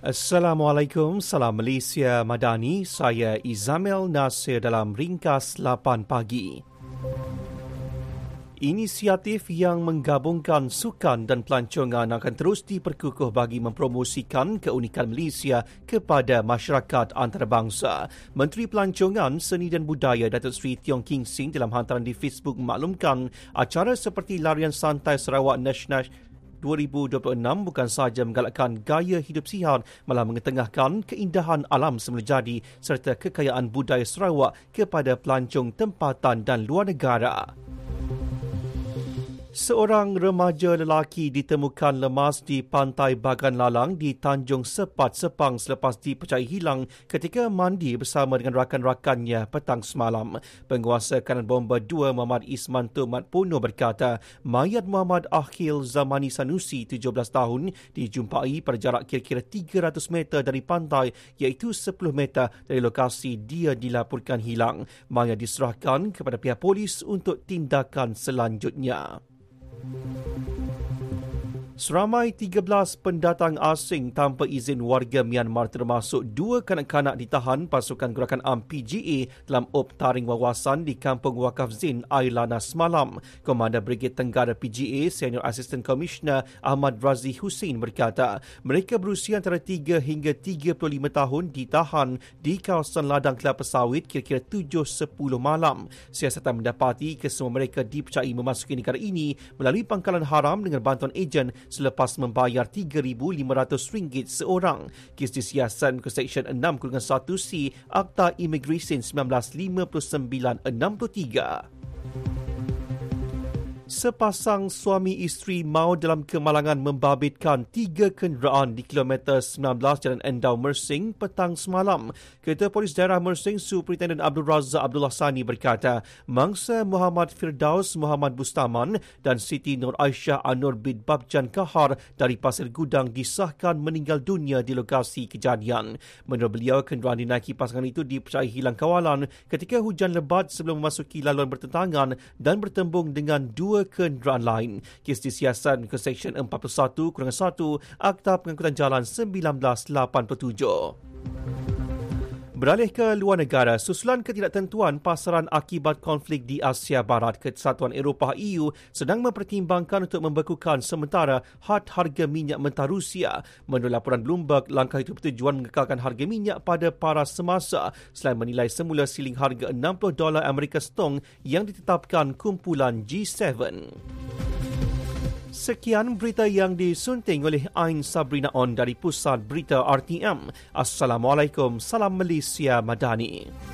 Assalamualaikum, salam Malaysia Madani. Saya Izamel Nasir dalam Ringkas 8 Pagi. Inisiatif yang menggabungkan sukan dan pelancongan akan terus diperkukuh bagi mempromosikan keunikan Malaysia kepada masyarakat antarabangsa. Menteri Pelancongan, Seni dan Budaya Datuk Seri Tiong King Sing dalam hantaran di Facebook maklumkan acara seperti Larian Santai Sarawak National 2026 bukan sahaja menggalakkan gaya hidup sihat, malah mengetengahkan keindahan alam semula jadi serta kekayaan budaya Sarawak kepada pelancong tempatan dan luar negara. Seorang remaja lelaki ditemukan lemas di Pantai Bagan Lalang di Tanjung Sepat, Sepang selepas dipercayai hilang ketika mandi bersama dengan rakan-rakannya petang semalam. Penguasa Kanan Bomba 2 Muhammad Ismanto Mat Pono berkata, mayat Muhammad Akhil Zamani Sanusi, 17 tahun, dijumpai pada jarak kira-kira 300 meter dari pantai, iaitu 10 meter dari lokasi dia dilaporkan hilang. Mayat diserahkan kepada pihak polis untuk tindakan selanjutnya. Seramai 13 pendatang asing tanpa izin warga Myanmar termasuk 2 kanak-kanak ditahan pasukan gerakan UMNO PGA dalam op taring wawasan di Kampung Wakaf Zin, Airlana semalam. Komander Brigade Tenggara PGA, Senior Assistant Commissioner Ahmad Razi Hussein berkata, mereka berusia antara 3 hingga 35 tahun ditahan di kawasan ladang kelapa sawit kira-kira 7.10 malam. Siasatan mendapati kesemua mereka dipercayai memasuki negara ini melalui pangkalan haram dengan bantuan ejen selepas membayar RM3,500 seorang. Kes disiasat ke Seksyen 6-1C Akta Immigration 1959-63. Sepasang suami isteri maut dalam kemalangan membabitkan 3 kenderaan di kilometer 19 Jalan Endau Mersing petang semalam. Ketua Polis Daerah Mersing Superintendent Abdul Razak Abdullah Sani berkata, mangsa Muhammad Firdaus Muhammad Bustaman dan Siti Nur Aisyah Anur bin Babjan Kahar dari Pasir Gudang disahkan meninggal dunia di lokasi kejadian. Menurut beliau, kenderaan dinaiki pasangan itu dipercayai hilang kawalan ketika hujan lebat sebelum memasuki laluan bertentangan dan bertembung dengan 2 kenderaan lain. Kes disiasat ke Seksyen 41-1 Akta Pengangkutan Jalan 1987. Beralih ke luar negara, susulan ketidaktentuan pasaran akibat konflik di Asia Barat, Kesatuan Eropah EU sedang mempertimbangkan untuk membekukan sementara had harga minyak mentah Rusia. Menurut laporan Bloomberg, langkah itu bertujuan mengekalkan harga minyak pada paras semasa selain menilai semula siling harga $60 Amerika Setong yang ditetapkan kumpulan G7. Sekian berita yang disunting oleh Ain Sabrina On dari Pusat Berita RTM. Assalamualaikum, salam Malaysia Madani.